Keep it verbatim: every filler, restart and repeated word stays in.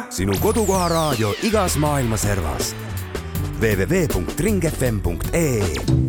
sinu kodukoha raadio igas maailma servas. w w w punkt ring f m punkt e e